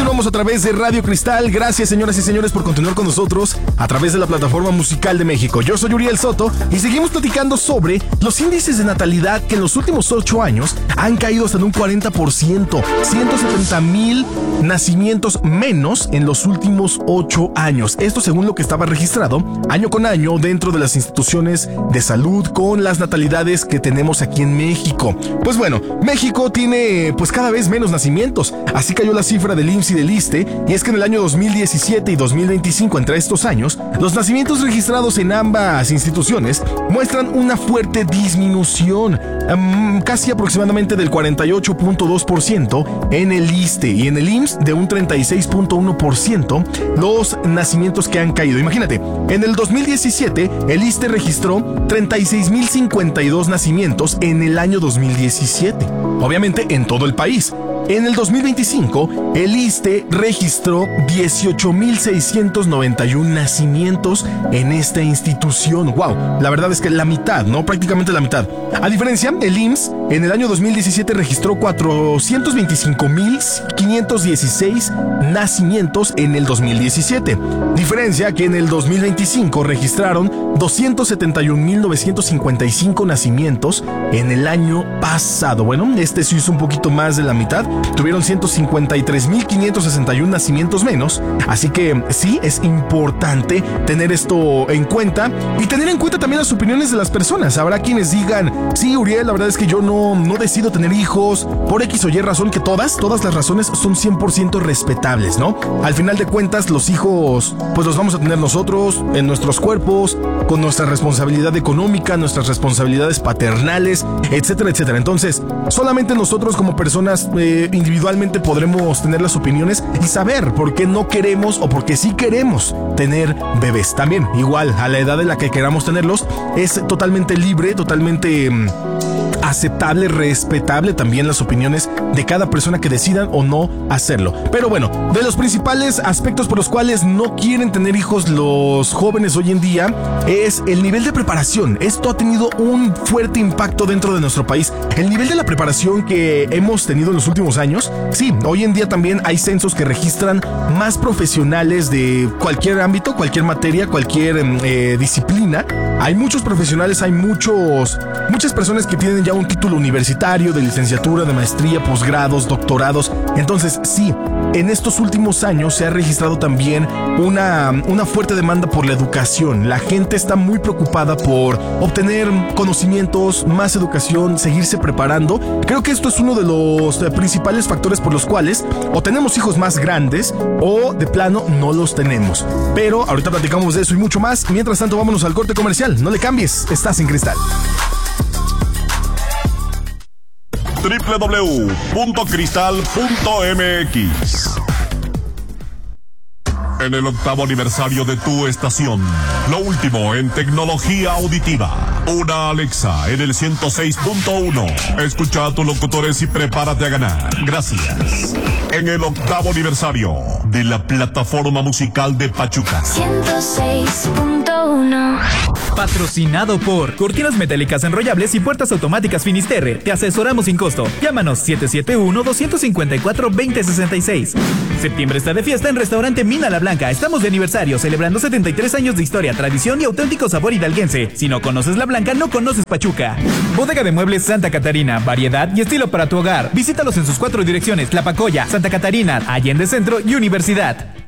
Continuamos a través de Radio Cristal. Gracias, señoras y señores, por continuar con nosotros a través de la plataforma musical de México. Yo soy Uriel Soto y seguimos platicando sobre los índices de natalidad que en los últimos 8 años han caído hasta en un 40%. 170,000 nacimientos menos en los últimos 8 años. Esto según lo que estaba registrado año con año dentro de las instituciones de salud con las natalidades que tenemos aquí en México. Pues bueno, México tiene pues cada vez menos nacimientos. Así cayó la cifra del IMSS y del ISSSTE, y es que en el año 2017 y 2025, entre estos años, los nacimientos registrados en ambas instituciones muestran una fuerte disminución, casi aproximadamente del 48.2% en el ISSSTE y en el IMSS de un 36.1% los nacimientos que han caído. Imagínate, en el 2017 el ISSSTE registró 36,052 nacimientos en el año 2017, obviamente en todo el país. En el 2025, el ISSSTE registró 18,691 nacimientos en esta institución. ¡Wow! La verdad es que la mitad, ¿no? Prácticamente la mitad. A diferencia, el IMSS en el año 2017 registró 425,516 nacimientos en el 2017. Diferencia que en el 2025 registraron 271,955 nacimientos en el año pasado. Bueno, este se hizo un poquito más de la mitad. Tuvieron 153,561 nacimientos menos. Así que sí, es importante tener esto en cuenta y tener en cuenta también las opiniones de las personas. Habrá quienes digan, sí, Uriel, la verdad es que yo no decido tener hijos por X o Y razón, que todas las razones son 100% respetables, ¿no? Al final de cuentas, los hijos, pues los vamos a tener nosotros en nuestros cuerpos, con nuestra responsabilidad económica, nuestras responsabilidades paternales, etcétera, etcétera. Entonces, solamente nosotros como personas individualmente podremos tener las opiniones y saber por qué no queremos o por qué sí queremos tener bebés. También, igual, a la edad en la que queramos tenerlos, es totalmente libre, totalmente aceptable, respetable también las opiniones de cada persona que decidan o no hacerlo. Pero bueno, de los principales aspectos por los cuales no quieren tener hijos los jóvenes hoy en día es el nivel de preparación. Esto ha tenido un fuerte impacto dentro de nuestro país. El nivel de la preparación que hemos tenido en los últimos años, sí, hoy en día también hay censos que registran más profesionales de cualquier ámbito, cualquier materia, cualquier disciplina. Hay muchos profesionales, hay muchas personas que tienen ya un título universitario de licenciatura, de maestría, posgrados, doctorados. Entonces, sí, en estos últimos años se ha registrado también una fuerte demanda por la educación. La gente está muy preocupada por obtener conocimientos, más educación, seguirse preparando. Creo que esto es uno de los principales factores por los cuales o tenemos hijos más grandes o de plano no los tenemos. Pero ahorita platicamos de eso y mucho más. Mientras tanto, vámonos al corte comercial. No le cambies, estás en Cristal. www.cristal.mx. En el 8º aniversario de tu estación, lo último en tecnología auditiva. Una Alexa en el 106.1. Escucha a tus locutores y prepárate a ganar. Gracias. En el 8º aniversario de la plataforma musical de Pachuca. 106.1. Patrocinado por Cortinas Metálicas Enrollables y Puertas Automáticas Finisterre. Te asesoramos sin costo. Llámanos 771-254-2066. Septiembre está de fiesta en Restaurante Mina La Blanca. Estamos de aniversario, celebrando 73 años de historia, tradición y auténtico sabor hidalguense. Si no conoces La Blanca, no conoces Pachuca. Bodega de Muebles Santa Catarina. Variedad y estilo para tu hogar. Visítalos en sus 4 direcciones: La Pacoya, Santa Catarina, Allende Centro y Universidad.